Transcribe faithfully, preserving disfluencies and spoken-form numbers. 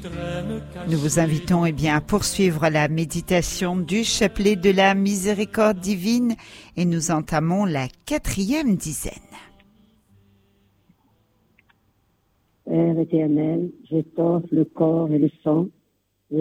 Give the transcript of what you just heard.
Nous vous invitons eh bien, à poursuivre la méditation du chapelet de la miséricorde divine et nous entamons la quatrième dizaine. Père éternel, je t'offre le corps et le sang